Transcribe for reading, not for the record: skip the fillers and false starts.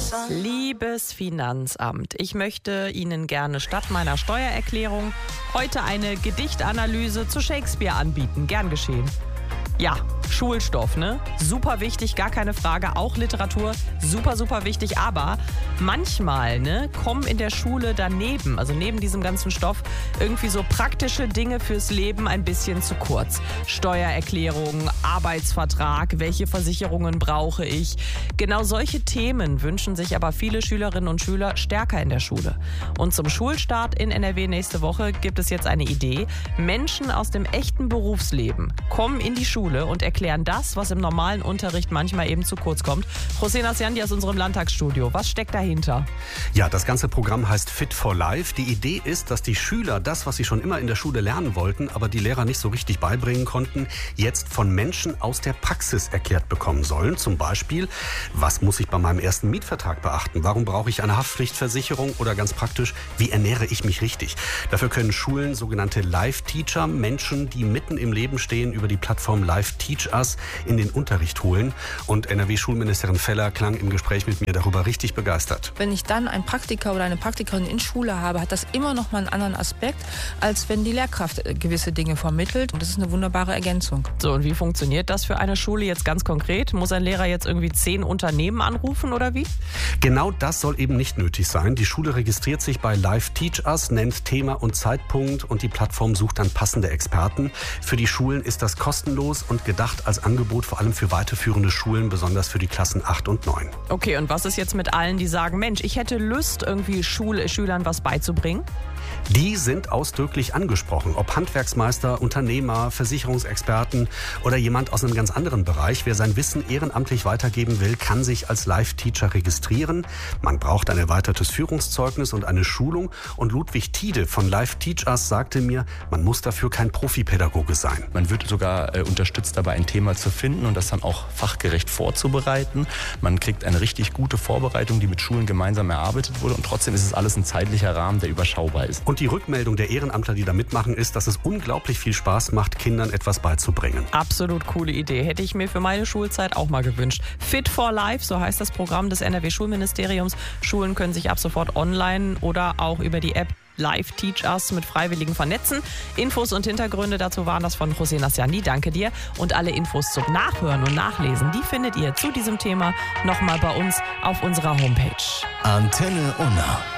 Liebes Finanzamt, ich möchte Ihnen gerne statt meiner Steuererklärung heute eine Gedichtanalyse zu Shakespeare anbieten. Gern geschehen. Ja, Schulstoff, ne? Super wichtig, gar keine Frage. Auch Literatur, super, super wichtig. Aber manchmal, ne, kommen in der Schule daneben, also neben diesem ganzen Stoff, irgendwie so praktische Dinge fürs Leben ein bisschen zu kurz. Steuererklärung, Arbeitsvertrag, welche Versicherungen brauche ich? Genau solche Themen wünschen sich aber viele Schülerinnen und Schüler stärker in der Schule. Und zum Schulstart in NRW nächste Woche gibt es jetzt eine Idee. Menschen aus dem echten Berufsleben kommen in die Schule und erklären das, was im normalen Unterricht manchmal eben zu kurz kommt. José Nasciandi aus unserem Landtagsstudio. Was steckt dahinter? Ja, das ganze Programm heißt Fit for Life. Die Idee ist, dass die Schüler das, was sie schon immer in der Schule lernen wollten, aber die Lehrer nicht so richtig beibringen konnten, jetzt von Menschen aus der Praxis erklärt bekommen sollen. Zum Beispiel, was muss ich bei meinem ersten Mietvertrag beachten? Warum brauche ich eine Haftpflichtversicherung? Oder ganz praktisch, wie ernähre ich mich richtig? Dafür können Schulen sogenannte Live-Teacher, Menschen, die mitten im Leben stehen, über die Plattform Live Teach Us in den Unterricht holen. Und NRW-Schulministerin Feller klang im Gespräch mit mir darüber richtig begeistert. Wenn ich dann einen Praktiker oder eine Praktikerin in Schule habe, hat das immer noch mal einen anderen Aspekt, als wenn die Lehrkraft gewisse Dinge vermittelt. Und das ist eine wunderbare Ergänzung. So, und wie funktioniert das für eine Schule jetzt ganz konkret? Muss ein Lehrer jetzt irgendwie 10 Unternehmen anrufen oder wie? Genau das soll eben nicht nötig sein. Die Schule registriert sich bei Live Teach Us, nennt Thema und Zeitpunkt und die Plattform sucht dann passende Experten. Für die Schulen ist das kostenlos und gedacht als Angebot vor allem für weiterführende Schulen, besonders für die Klassen 8 und 9. Okay, und was ist jetzt mit allen, die sagen, Mensch, ich hätte Lust, irgendwie Schülern was beizubringen? Die sind ausdrücklich angesprochen, ob Handwerksmeister, Unternehmer, Versicherungsexperten oder jemand aus einem ganz anderen Bereich. Wer sein Wissen ehrenamtlich weitergeben will, kann sich als Live-Teacher registrieren. Man braucht ein erweitertes Führungszeugnis und eine Schulung. Und Ludwig Tiede von Live Teach Us sagte mir, man muss dafür kein Profipädagoge sein. Man wird sogar unterstützt dabei, ein Thema zu finden und das dann auch fachgerecht vorzubereiten. Man kriegt eine richtig gute Vorbereitung, die mit Schulen gemeinsam erarbeitet wurde. Und trotzdem ist es alles ein zeitlicher Rahmen, der überschaubar ist. Und die Rückmeldung der Ehrenamtler, die da mitmachen, ist, dass es unglaublich viel Spaß macht, Kindern etwas beizubringen. Absolut coole Idee. Hätte ich mir für meine Schulzeit auch mal gewünscht. Fit for Life, so heißt das Programm des NRW-Schulministeriums. Schulen können sich ab sofort online oder auch über die App Live Teach Us mit Freiwilligen vernetzen. Infos und Hintergründe dazu waren das von José Nasciandi. Danke dir. Und alle Infos zum Nachhören und Nachlesen, die findet ihr zu diesem Thema nochmal bei uns auf unserer Homepage. Antenne Unna.